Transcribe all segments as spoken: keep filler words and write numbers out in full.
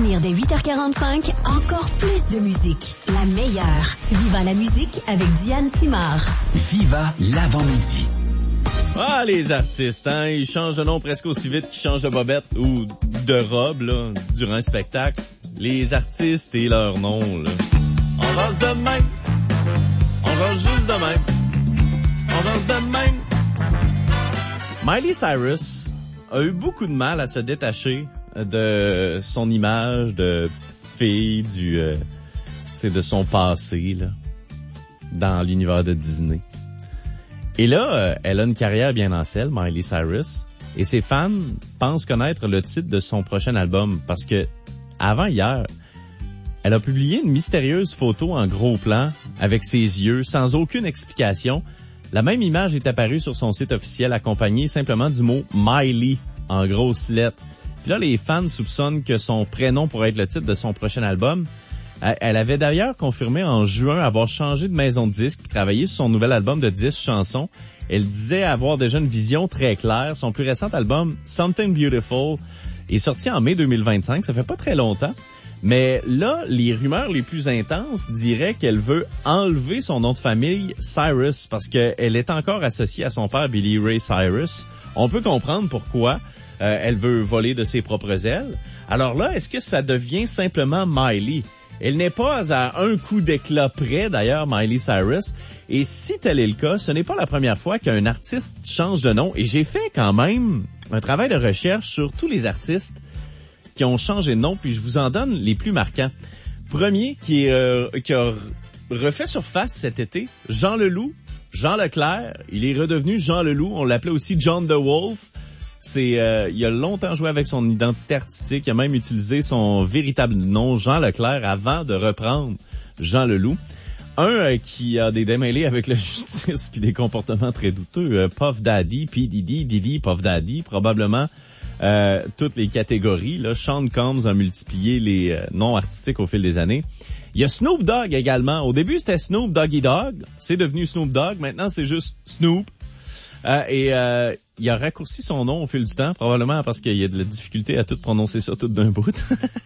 revenir dès huit heures quarante-cinq, encore plus de musique. La meilleure. Viva la musique avec Diane Simard. Viva l'avant-midi. Ah, les artistes, hein, ils changent de nom presque aussi vite qu'ils changent de bobette ou de robe, là, durant un spectacle. Les artistes et leur nom, là. On jase de même. On jase juste de même. On jase de même. Miley Cyrus a eu beaucoup de mal à se détacher de son image de fille du, euh, tu sais, de son passé, là, dans l'univers de Disney. Et là, euh, elle a une carrière bien en selle, Miley Cyrus, et ses fans pensent connaître le titre de son prochain album parce que, avant hier, elle a publié une mystérieuse photo en gros plan avec ses yeux, sans aucune explication. La même image est apparue sur son site officiel accompagnée simplement du mot Miley en grosses lettres. Puis là, les fans soupçonnent que son prénom pourrait être le titre de son prochain album. Elle avait d'ailleurs confirmé en juin avoir changé de maison de disque, travaillé sur son nouvel album de dix chansons. Elle disait avoir déjà une vision très claire. Son plus récent album, Something Beautiful, est sorti en mai deux mille vingt-cinq. Ça fait pas très longtemps. Mais là, les rumeurs les plus intenses diraient qu'elle veut enlever son nom de famille Cyrus parce qu'elle est encore associée à son père Billy Ray Cyrus. On peut comprendre pourquoi. Euh, elle veut voler de ses propres ailes. Alors là, est-ce que ça devient simplement Miley? Elle n'est pas à un coup d'éclat près, d'ailleurs, Miley Cyrus. Et si tel est le cas, ce n'est pas la première fois qu'un artiste change de nom. Et j'ai fait quand même un travail de recherche sur tous les artistes qui ont changé de nom, puis je vous en donne les plus marquants. Premier qui, est, euh, qui a refait surface cet été, Jean Leloup, Jean Leclerc. Il est redevenu Jean Leloup. On l'appelait aussi John the Wolf. C'est, euh, il a longtemps joué avec son identité artistique. Il a même utilisé son véritable nom, Jean Leclerc, avant de reprendre Jean Leloup. Un euh, qui a des démêlés avec la justice puis des comportements très douteux. Euh, Puff Daddy, P. Diddy, Diddy, Puff Daddy, probablement euh, toutes les catégories. Là, Sean Combs a multiplié les euh, noms artistiques au fil des années. Il y a Snoop Dogg également. Au début, c'était Snoop Doggy Dogg. C'est devenu Snoop Dogg. Maintenant, c'est juste Snoop. Euh, et euh, il a raccourci son nom au fil du temps, probablement parce qu'il y a de la difficulté à tout prononcer ça tout d'un bout.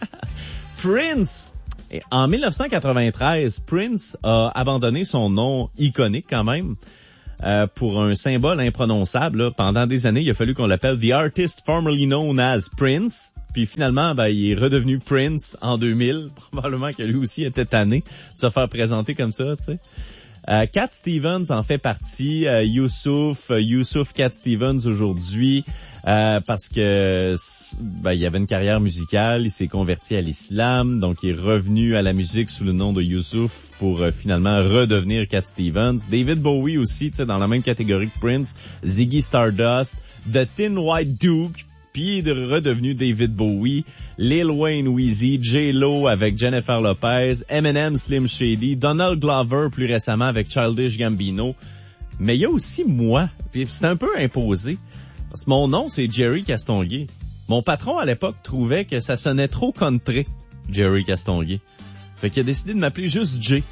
Prince! Et en dix-neuf cent quatre-vingt-treize, Prince a abandonné son nom iconique quand même euh, pour un symbole imprononçable. Là. Pendant des années, il a fallu qu'on l'appelle The Artist Formerly Known as Prince. Puis finalement, ben, il est redevenu Prince en deux mille. Probablement que lui aussi était tanné de se faire présenter comme ça, tu sais. Euh, Cat Stevens en fait partie, euh, Youssouf, euh, Youssouf Cat Stevens aujourd'hui, euh, parce que ben, il avait une carrière musicale, il s'est converti à l'islam, donc il est revenu à la musique sous le nom de Youssouf pour euh, finalement redevenir Cat Stevens. David Bowie aussi, tu sais, dans la même catégorie que Prince, Ziggy Stardust, The Thin White Duke, puis il est redevenu David Bowie, Lil Wayne, Weezy, J-Lo avec Jennifer Lopez, Eminem, Slim Shady, Donald Glover plus récemment avec Childish Gambino. Mais il y a aussi moi, puis c'est un peu imposé, parce que mon nom c'est Jerry Castonguay. Mon patron à l'époque trouvait que ça sonnait trop country, Jerry Castonguay. Fait qu'il a décidé de m'appeler juste J.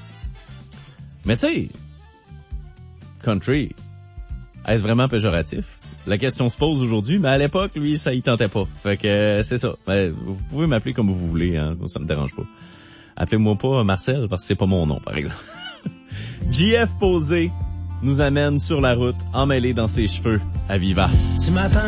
Mais tu sais, country, est-ce vraiment péjoratif? La question se pose aujourd'hui, mais à l'époque, lui, ça y tentait pas. Fait que euh, c'est ça. Mais vous pouvez m'appeler comme vous voulez, hein, ça me dérange pas. Appelez-moi pas Marcel, parce que c'est pas mon nom, par exemple. J F Posé nous amène sur la route, emmêlé dans ses cheveux, à Viva. Ce matin,